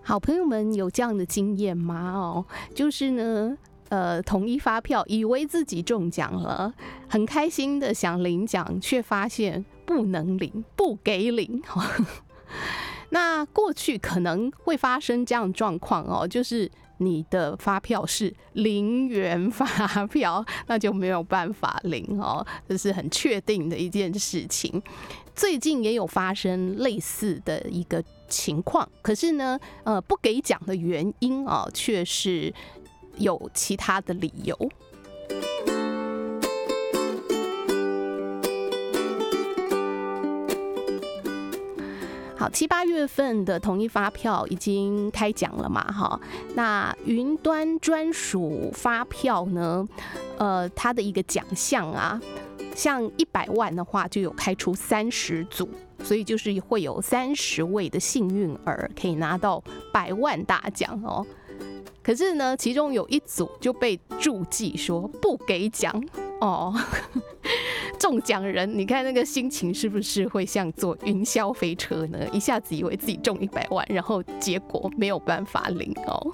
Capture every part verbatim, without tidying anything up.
好朋友们有这样的经验吗？哦，就是呢，呃，统一发票，以为自己中奖了，很开心的想领奖，却发现不能领，不给领。那过去可能会发生这样的状况哦，就是你的发票是零元发票，那就没有办法领哦，这是很确定的一件事情。最近也有发生类似的一个情况，可是呢，呃，不给奖的原因啊，却是有其他的理由。好，七八月份的统一发票已经开奖了嘛，哈，那云端专属发票呢，呃，它的一个奖项啊，像一百万的话，就有开出三十组，所以就是会有三十位的幸运儿可以拿到百万大奖哦。可是呢，其中有一组就被注记说不给奖哦。中奖人，你看那个心情是不是会像坐云霄飞车呢？一下子以为自己中一百万，然后结果没有办法领哦。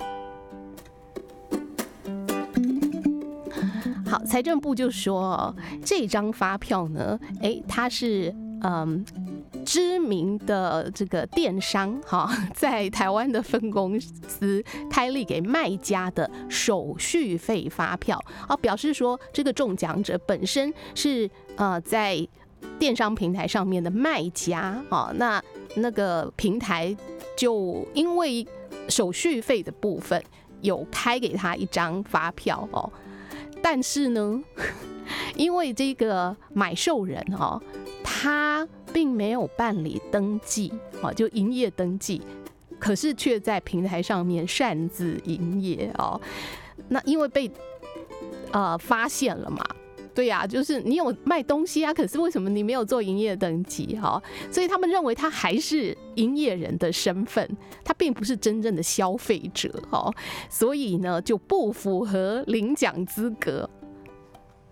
好，财政部就说这张发票呢，哎，它是嗯知名的这个电商哈，在台湾的分公司开立给卖家的手续费发票啊，表示说这个中奖者本身是呃在电商平台上面的卖家啊，那那个平台就因为手续费的部分有开给他一张发票哦。但是呢，因为这个买受人哦，他并没有办理登记哦，就营业登记，可是却在平台上面擅自营业哦。那因为被呃发现了嘛，对呀、啊，就是你有卖东西啊，可是为什么你没有做营业登记哈？所以他们认为他还是营业人的身份，他并不是真正的消费者哈，所以呢就不符合领奖资格